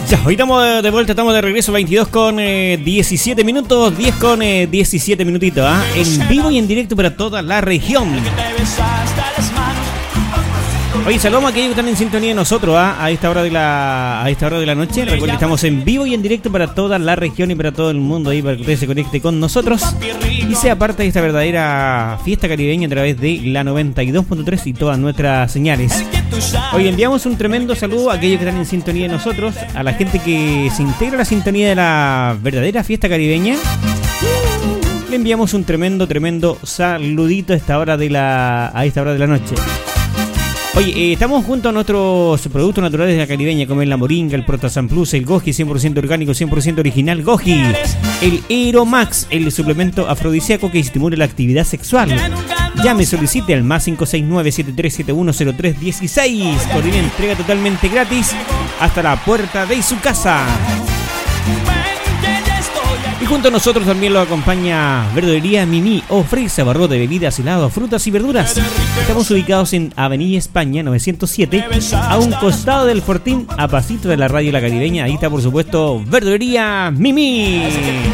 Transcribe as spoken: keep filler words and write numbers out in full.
Ya, hoy estamos de vuelta, estamos de regreso, veintidós con diecisiete minutos, diez con diecisiete minutitos, ¿ah? En vivo y en directo para toda la región. Oye, saludamos a aquellos que están en sintonía de nosotros, ¿ah? A esta hora de la a esta hora de la noche. Recuerden que estamos en vivo y en directo para toda la región y para todo el mundo, ahí para que usted se conecte con nosotros y sea parte de esta verdadera fiesta caribeña a través de la noventa y dos punto tres y todas nuestras señales. Hoy enviamos un tremendo saludo a aquellos que están en sintonía de nosotros, a la gente que se integra a la sintonía de la verdadera fiesta caribeña. Le enviamos un tremendo, tremendo saludito a esta hora de la a esta hora de la noche. Oye, eh, estamos junto a nuestros productos naturales de la caribeña, como el la moringa, el Protasan Plus, el Goji cien por ciento orgánico, cien por ciento original Goji, el Aeromax, el suplemento afrodisíaco que estimula la actividad sexual. Llame, solicite al más cinco seis nueve, siete tres siete uno, cero tres uno seis. Coordina entrega totalmente gratis hasta la puerta de su casa. Y junto a nosotros también lo acompaña Verdulería Mimi, ofrece abarrote de bebidas, helados, frutas y verduras. Estamos ubicados en Avenida España novecientos siete, a un costado del Fortín, a pasito de la radio La Caribeña. Ahí está, por supuesto, Verdulería Mimi.